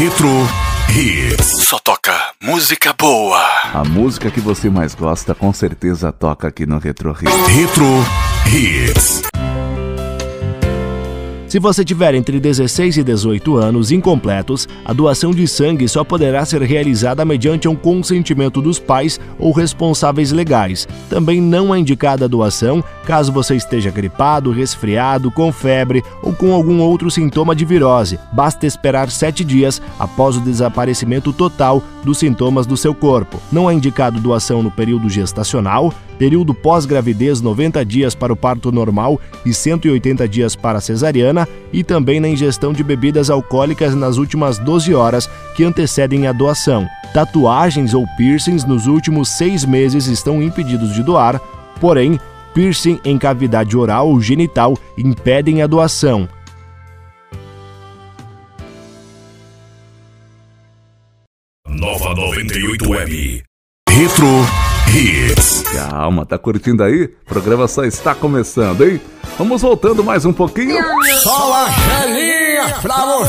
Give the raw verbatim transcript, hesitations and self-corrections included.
Retro Hits. Só toca música boa. A música que você mais gosta com certeza toca aqui no Retro Hits. Retro Hits. Se você tiver entre dezesseis e dezoito anos incompletos, a doação de sangue só poderá ser realizada mediante um consentimento dos pais ou responsáveis legais. Também não é indicada a doação caso você esteja gripado, resfriado, com febre ou com algum outro sintoma de virose. Basta esperar sete dias após o desaparecimento total dos sintomas do seu corpo. Não é indicado doação no período gestacional, período pós-gravidez noventa dias para o parto normal e cento e oitenta dias para a cesariana, e também na ingestão de bebidas alcoólicas nas últimas doze horas que antecedem a doação. Tatuagens ou piercings nos últimos seis meses estão impedidos de doar, porém, piercing em cavidade oral ou genital impedem a doação. Nova noventa e oito Web. Retro Hits. Calma, tá curtindo aí? O programa só está começando, hein? Vamos voltando mais um pouquinho. Só a gelinha pra você.